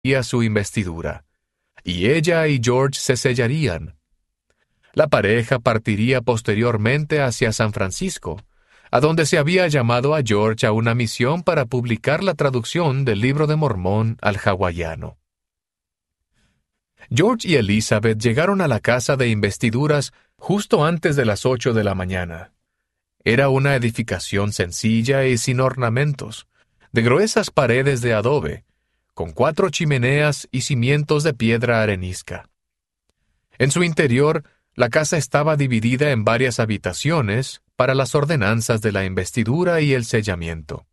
su investidura, y ella y George se sellarían. La pareja partiría posteriormente hacia San Francisco, a donde se había llamado a George a una misión para publicar la traducción del Libro de Mormón al hawaiano. George y Elizabeth llegaron a la casa de investiduras justo antes de las 8 de la mañana. Era una edificación sencilla y sin ornamentos, de gruesas paredes de adobe, con 4 chimeneas y cimientos de piedra arenisca. En su interior, la casa estaba dividida en varias habitaciones para las ordenanzas de la investidura y el sellamiento.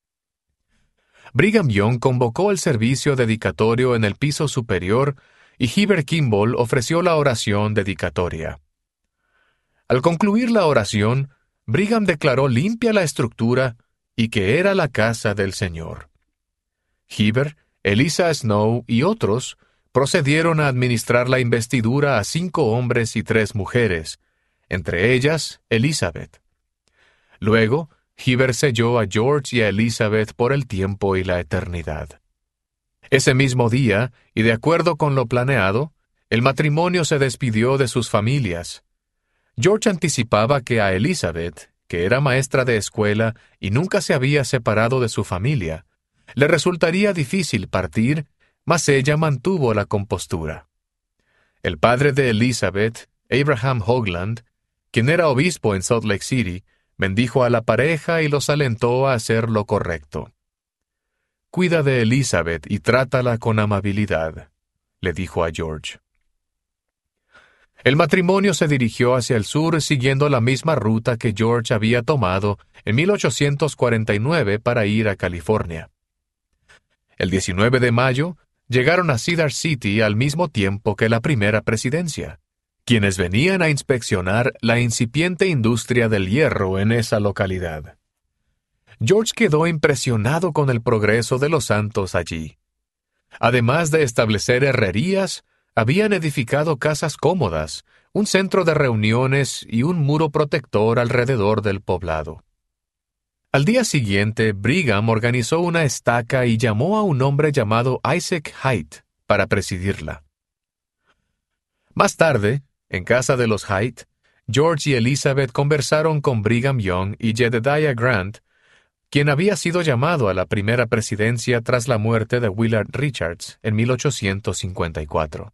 Brigham Young convocó el servicio dedicatorio en el piso superior y Heber Kimball ofreció la oración dedicatoria. Al concluir la oración, Brigham declaró limpia la estructura y que era la casa del Señor. Heber, Eliza Snow y otros procedieron a administrar la investidura a 5 hombres y 3 mujeres, entre ellas Elizabeth. Luego, Heber selló a George y a Elizabeth por el tiempo y la eternidad. Ese mismo día, y de acuerdo con lo planeado, el matrimonio se despidió de sus familias. George anticipaba que a Elizabeth, que era maestra de escuela y nunca se había separado de su familia, le resultaría difícil partir, mas ella mantuvo la compostura. El padre de Elizabeth, Abraham Hoagland, quien era obispo en Salt Lake City, bendijo a la pareja y los alentó a hacer lo correcto. «Cuida de Elizabeth y trátala con amabilidad», le dijo a George. El matrimonio se dirigió hacia el sur siguiendo la misma ruta que George había tomado en 1849 para ir a California. El 19 de mayo, llegaron a Cedar City al mismo tiempo que la primera presidencia, quienes venían a inspeccionar la incipiente industria del hierro en esa localidad. George quedó impresionado con el progreso de los santos allí. Además de establecer herrerías, habían edificado casas cómodas, un centro de reuniones y un muro protector alrededor del poblado. Al día siguiente, Brigham organizó una estaca y llamó a un hombre llamado Isaac Haight para presidirla. Más tarde, en casa de los Haight, George y Elizabeth conversaron con Brigham Young y Jedediah Grant, quien había sido llamado a la primera presidencia tras la muerte de Willard Richards en 1854.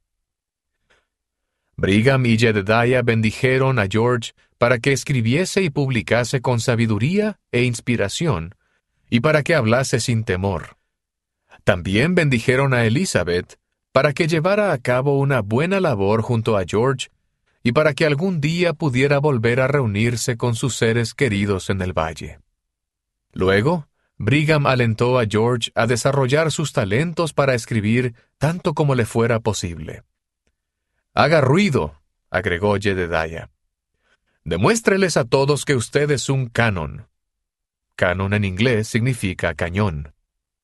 Brigham y Jedediah bendijeron a George para que escribiese y publicase con sabiduría e inspiración, y para que hablase sin temor. También bendijeron a Elizabeth para que llevara a cabo una buena labor junto a George y para que algún día pudiera volver a reunirse con sus seres queridos en el valle. Luego, Brigham alentó a George a desarrollar sus talentos para escribir tanto como le fuera posible. «Haga ruido», agregó Jedediah. «Demuéstreles a todos que usted es un canon». Canon en inglés significa cañón.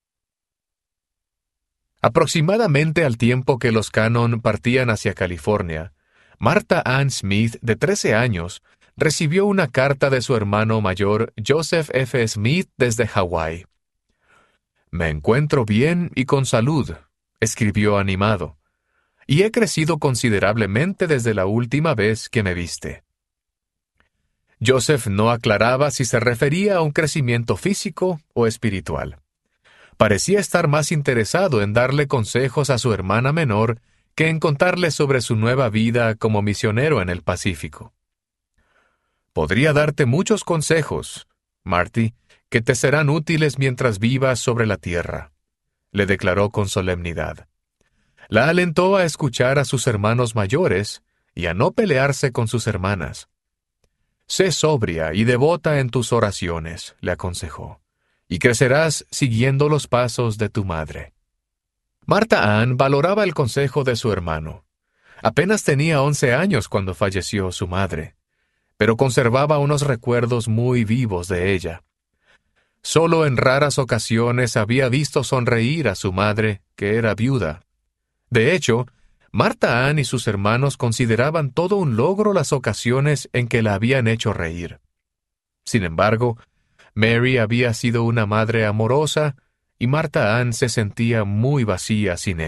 Aproximadamente al tiempo que los Cannon partían hacia California, Martha Ann Smith, de 13 años, recibió una carta de su hermano mayor, Joseph F. Smith, desde Hawái. «Me encuentro bien y con salud», escribió animado, «y he crecido considerablemente desde la última vez que me viste». Joseph no aclaraba si se refería a un crecimiento físico o espiritual. Parecía estar más interesado en darle consejos a su hermana menor que en contarle sobre su nueva vida como misionero en el Pacífico. «Podría darte muchos consejos, Marty, que te serán útiles mientras vivas sobre la tierra», le declaró con solemnidad. La alentó a escuchar a sus hermanos mayores y a no pelearse con sus hermanas. «Sé sobria y devota en tus oraciones», le aconsejó, «y crecerás siguiendo los pasos de tu madre». Martha Ann valoraba el consejo de su hermano. Apenas tenía 11 años cuando falleció su madre, pero conservaba unos recuerdos muy vivos de ella. Solo en raras ocasiones había visto sonreír a su madre, que era viuda. De hecho, Martha Ann y sus hermanos consideraban todo un logro las ocasiones en que la habían hecho reír. Sin embargo, Mary había sido una madre amorosa y Marta Ann se sentía muy vacía sin